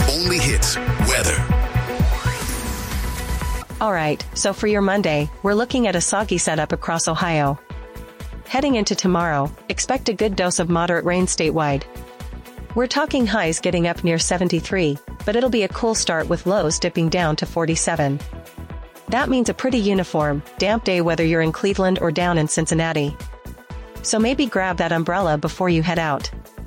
only hits weather. Alright, so for your Monday, we're looking at a soggy setup across Ohio. Heading into tomorrow, expect a good dose of moderate rain statewide. We're talking highs getting up near 73, but it'll be a cool start with lows dipping down to 47. That means a pretty uniform, damp day whether you're in Cleveland or down in Cincinnati. So maybe grab that umbrella before you head out.